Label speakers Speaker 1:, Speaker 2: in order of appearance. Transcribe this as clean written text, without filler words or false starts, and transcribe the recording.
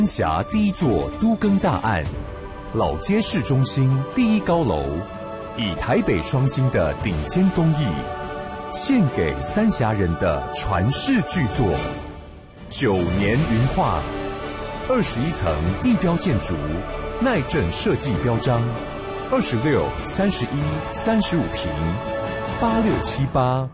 Speaker 1: 三峡第一座都更大案，老街市中心第一高楼，以台北双星的顶尖工艺，献给三峡人的传世巨作，9年云画，21层地标建筑，耐震设计标章，26、31、35平，8678。